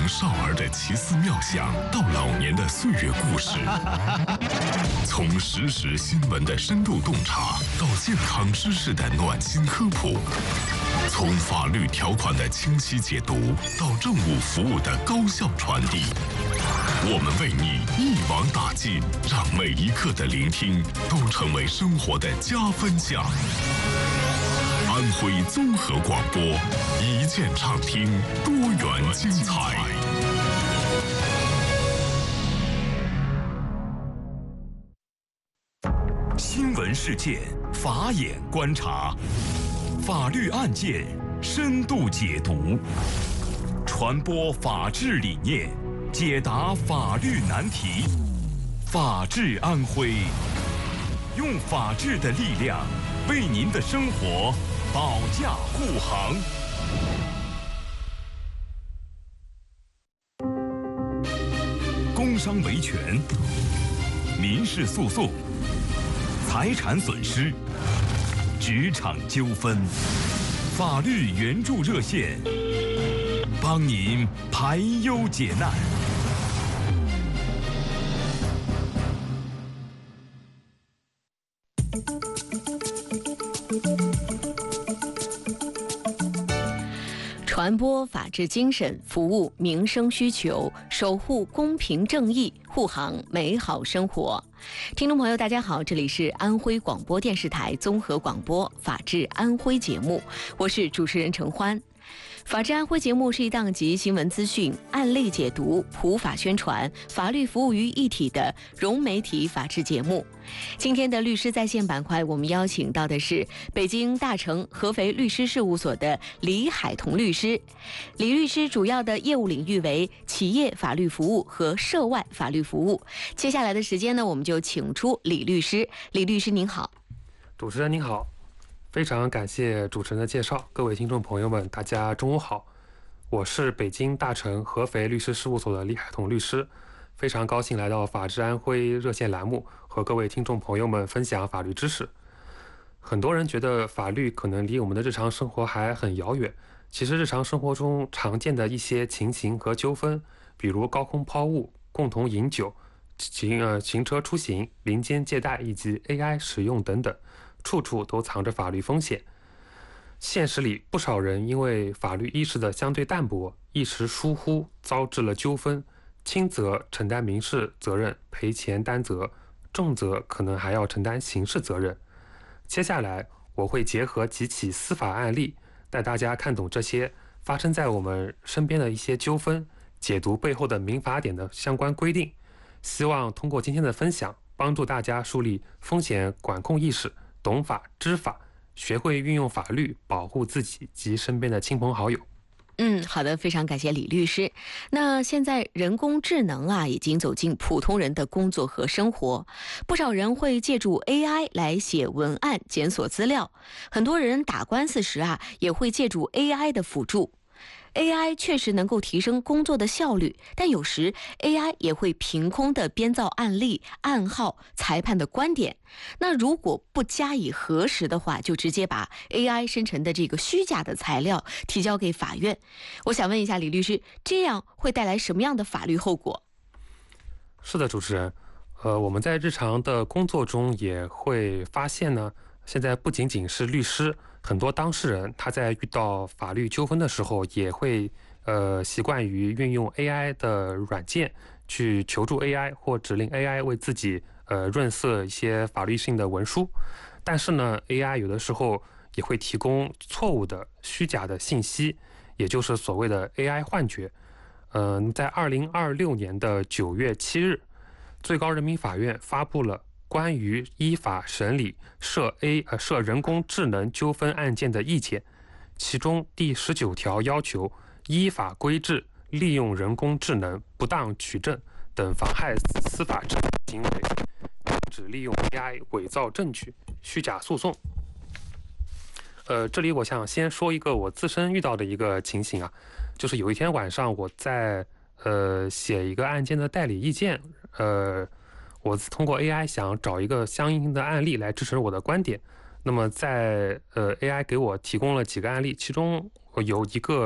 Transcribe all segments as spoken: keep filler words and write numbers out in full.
少儿的奇思妙想到老年的岁月故事，从实时新闻的深度洞察到健康知识的暖心科普，从法律条款的清晰解读到政务服务的高效传递，我们为你一网打尽，让每一刻的聆听都成为生活的加分项。安徽综合广播，一键畅听，多元精彩。新闻事件，法眼观察，法律案件深度解读，传播法治理念，解答法律难题。法治安徽，用法治的力量为您的生活保驾护航。工伤维权、民事诉讼、财产损失、职场纠纷，法律援助热线，帮您排忧解难。 传播法治精神，服务民生需求，守护公平正义，护航美好生活。听众朋友大家好，这里是安徽广播电视台综合广播法治安徽节目，我是主持人陈欢。法治安徽节目是一档集新闻资讯、案例解读、普法宣传、法律服务于一体的融媒体法治节目。今天的律师在线板块，我们邀请到的是北京大成合肥律师事务所的李海彤律师。李律师主要的业务领域为企业法律服务和涉外法律服务。接下来的时间呢，我们就请出李律师。李律师您好。 主持人您好。非常感谢主持人的介绍，各位听众朋友们，大家中午好，我是北京大成合肥律师事务所的李海彤律师，非常高兴来到法治安徽热线栏目，和各位听众朋友们分享法律知识。很多人觉得法律可能离我们的日常生活还很遥远，其实日常生活中常见的一些情形和纠纷，比如高空抛物、共同饮酒、行呃行车出行、临间借贷以及 A I 使用等等，处处都藏着法律风险。现实里，不少人因为法律意识的相对淡薄，一时疏忽，遭致了纠纷，轻则承担民事责任赔钱担责，重则可能还要承担刑事责任。接下来我会结合几起司法案例，带大家看懂这些发生在我们身边的一些纠纷，解读背后的民法典的相关规定，希望通过今天的分享，帮助大家树立风险管控意识，懂法知法，学会运用法律保护自己及身边的亲朋好友。 嗯，好的，非常感谢李律师。那现在人工智能啊，已经走进普通人的工作和生活，不少人会借助 A I 来写文案、检索资料，很多人打官司时啊，也会借助 A I 的辅助。A I 确实能够提升工作的效率，但有时 A I 也会凭空的编造案例、暗号、裁判的观点。那如果不加以核实的话，就直接把 A I 生成的这个虚假的材料提交给法院。我想问一下李律师，这样会带来什么样的法律后果？ 是的，主持人，呃，我们在日常的工作中也会发现呢，现在不仅仅是律师，很多当事人他在遇到法律纠纷的时候，也会呃习惯于运用 A I 的软件去求助 A I 或指令 A I 为自己呃润色一些法律性的文书。但是呢 ，A I 有的时候也会提供错误的、虚假的信息，也就是所谓的 A I 幻觉。嗯、呃，在二零二六年的九月七日，最高人民法院发布了关于依法审理涉 A 呃涉人工智能纠纷案件的意见，其中第十九条要求依法规制利用人工智能不当取证等妨害司法正当行为，禁止利用 A I 伪造证据、虚假诉讼。呃，这里我想先说一个我自身遇到的一个情形啊，就是有一天晚上我在呃写一个案件的代理意见，呃。我通过 A I 想找一个相应的案例来支持我的观点。那么在呃 A I 给我提供了几个案例，其中有一个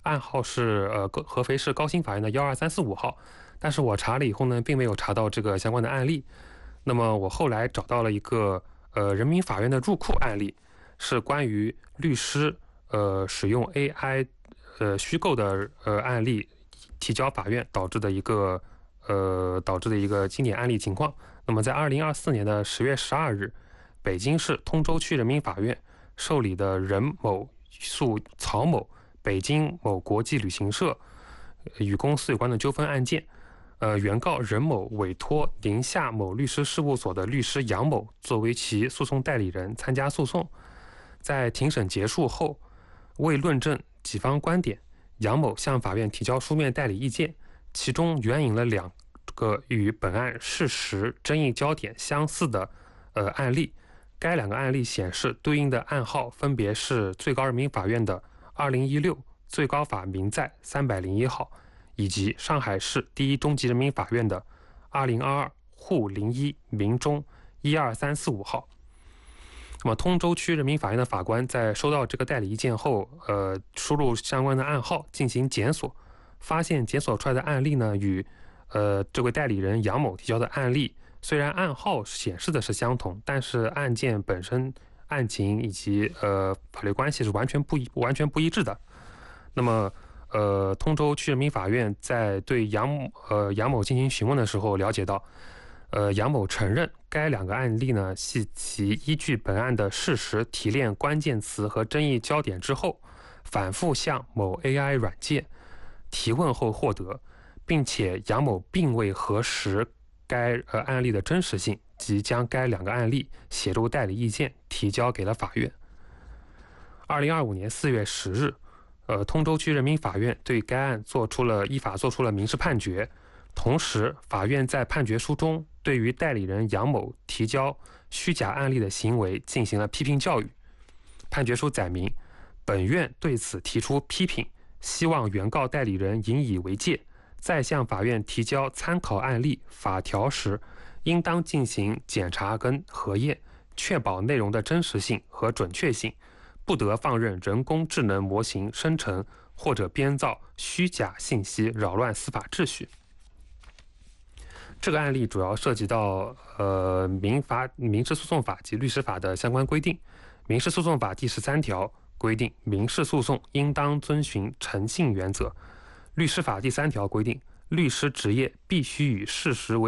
案号是呃合肥市高新法院的幺二三四五号，但是我查了以后呢，并没有查到这个相关的案例。那么我后来找到了一个呃人民法院的入库案例，是关于律师呃使用 A I 呃虚构的呃案例提交法院导致的一个呃导致的一个经典案例情况。那么在二零二四年的十月十二日，北京市通州区人民法院受理的任某诉曹某北京某国际旅行社与公司有关的纠纷案件，呃，原告任某委托宁夏某律师事务所的律师杨某作为其诉讼代理人参加诉讼。在庭审结束后，为论证己方观点，杨某向法院提交书面代理意见，其中援引了两个与本案事实争议焦点相似的呃案例。该两个案例显示，对应的案号分别是最高人民法院的二零一六最高法民在三百零一号，以及上海市第一中级人民法院的二零二二沪零一民中一二三四五号。那么，通州区人民法院的法官在收到这个代理意见后，呃，输入相关的案号进行检索，发现检索出来的案例呢，与呃这位代理人杨某提交的案例。虽然案号显示的是相同，但是案件本身案情以及呃法律关系是完全不一完全不一致的。那么，呃，通州区人民法院在对杨呃杨某进行询问的时候，了解到，呃杨某承认该两个案例呢系其依据本案的事实提炼关键词和争议焦点之后，反复向某 A I 软件提问后获得，并且杨某并未核实该呃案例的真实性，即将该两个案例写入代理意见提交给了法院。二零二五年四月十日，呃，通州区人民法院对该案做出了依法作出了民事判决。同时，法院在判决书中对于代理人杨某提交虚假案例的行为进行了批评教育。判决书载明，本院对此提出批评，希望原告代理人引以为戒。在向法院提交参考案例法条时，应当进行检查跟核验，确保内容的真实性和准确性，不得放任人工智能模型生成或者编造虚假信息，扰乱司法秩序。这个案例主要涉及到呃民法、民事诉讼法及律师法的相关规定。民事诉讼法第十三条规定，民事诉讼应当遵循诚信原则。律师法第三条规定，律师职业必须以事实为